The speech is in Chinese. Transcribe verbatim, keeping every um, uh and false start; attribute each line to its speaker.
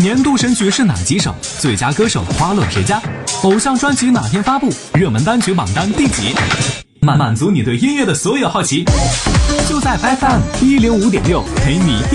Speaker 1: 年度神曲是哪几首？最佳歌手花落谁家？偶像专辑哪天发布？热门单曲榜单第几？满满足你对音乐的所有好奇，就在 F M 一零五点六陪你。